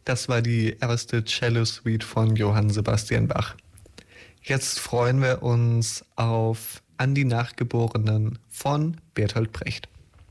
Das war die erste Cello-Suite von Johann Sebastian Bach. Jetzt freuen wir uns auf An die Nachgeborenen von Bertolt Brecht.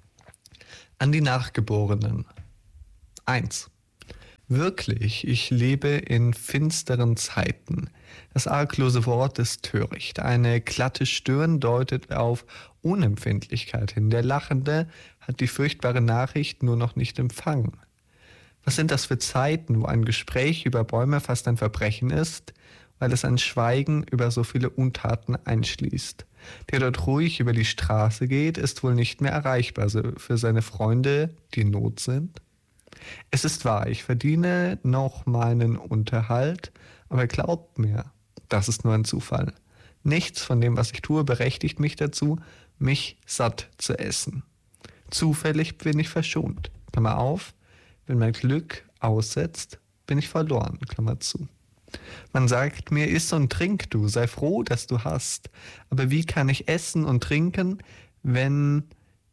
An die Nachgeborenen. 1. Wirklich, ich lebe in finsteren Zeiten. Das arglose Wort ist töricht. Eine glatte Stirn deutet auf Unempfindlichkeit hin. Der Lachende hat die furchtbare Nachricht nur noch nicht empfangen. Was sind das für Zeiten, wo ein Gespräch über Bäume fast ein Verbrechen ist, weil es ein Schweigen über so viele Untaten einschließt? Der dort ruhig über die Straße geht, ist wohl nicht mehr erreichbar für seine Freunde, die in Not sind. Es ist wahr, ich verdiene noch meinen Unterhalt, aber glaubt mir, das ist nur ein Zufall. Nichts von dem, was ich tue, berechtigt mich dazu, mich satt zu essen. Zufällig bin ich verschont. Klammer auf, wenn mein Glück aussetzt, bin ich verloren. Klammer zu. Man sagt mir, iss und trink du, sei froh, dass du hast. Aber wie kann ich essen und trinken, wenn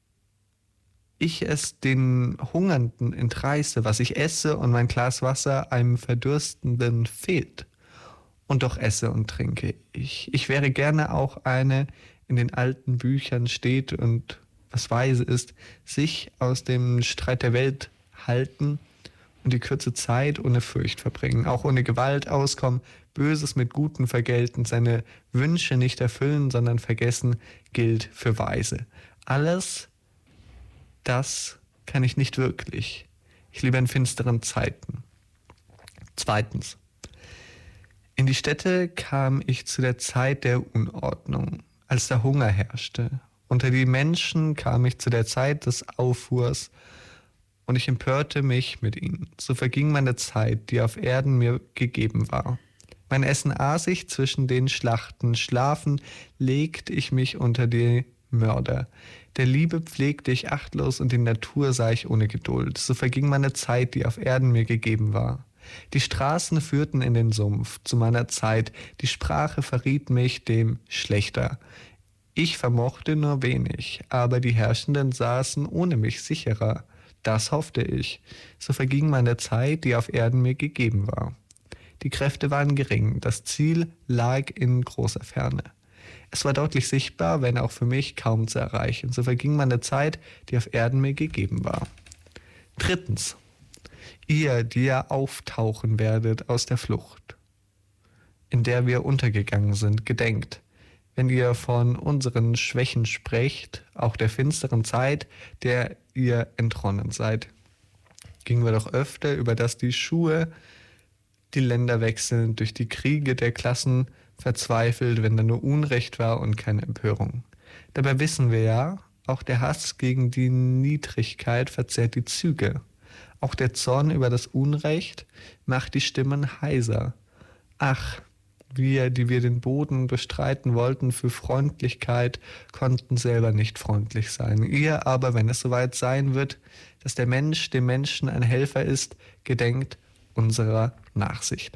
ich es den Hungernden entreiße, was ich esse und mein Glas Wasser einem Verdurstenden fehlt? Und doch esse und trinke ich. Ich wäre gerne auch eine, in den alten Büchern steht und was weise ist, sich aus dem Streit der Welt halten und die kurze Zeit ohne Furcht verbringen, auch ohne Gewalt auskommen, Böses mit Guten vergelten, seine Wünsche nicht erfüllen, sondern vergessen, gilt für Weise. Alles das kann ich nicht wirklich. Ich lebe in finsteren Zeiten. 2. In die Städte kam ich zu der Zeit der Unordnung, als der Hunger herrschte. Unter die Menschen kam ich zu der Zeit des Aufruhrs und ich empörte mich mit ihnen. So verging meine Zeit, die auf Erden mir gegeben war. Mein Essen aß ich zwischen den Schlachten, schlafen legte ich mich unter die Mörder. Der Liebe pflegte ich achtlos und die Natur sah ich ohne Geduld. So verging meine Zeit, die auf Erden mir gegeben war. Die Straßen führten in den Sumpf zu meiner Zeit, die Sprache verriet mich dem Schlechter. Ich vermochte nur wenig, aber die Herrschenden saßen ohne mich sicherer. Das hoffte ich. So verging meine Zeit, die auf Erden mir gegeben war. Die Kräfte waren gering, das Ziel lag in großer Ferne. Es war deutlich sichtbar, wenn auch für mich kaum zu erreichen. So verging meine Zeit, die auf Erden mir gegeben war. 3. Ihr, die ihr auftauchen werdet aus der Flucht, in der wir untergegangen sind, gedenkt, wenn ihr von unseren Schwächen sprecht, auch der finsteren Zeit, der ihr entronnen seid. Gingen wir doch öfter, über das die Schuhe, die Länder wechseln, durch die Kriege der Klassen verzweifelt, wenn da nur Unrecht war und keine Empörung. Dabei wissen wir ja, auch der Hass gegen die Niedrigkeit verzerrt die Züge. Auch der Zorn über das Unrecht macht die Stimmen heiser. Ach, wir, die wir den Boden bestreiten wollten für Freundlichkeit, konnten selber nicht freundlich sein. Ihr aber, wenn es soweit sein wird, dass der Mensch dem Menschen ein Helfer ist, gedenkt unserer Nachsicht.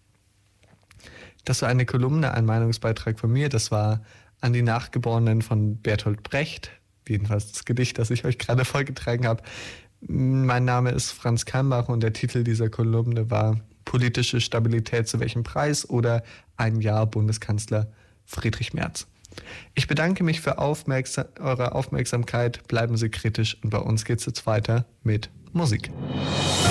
Das war eine Kolumne, ein Meinungsbeitrag von mir. Das war An die Nachgeborenen von Bertolt Brecht. Jedenfalls das Gedicht, das ich euch gerade vorgetragen habe. Mein Name ist Franz Kalmbach und der Titel dieser Kolumne war Politische Stabilität zu welchem Preis oder Ein Jahr Bundeskanzler Friedrich Merz. Ich bedanke mich für eure Aufmerksamkeit. Bleiben Sie kritisch und bei uns geht es jetzt weiter mit Musik.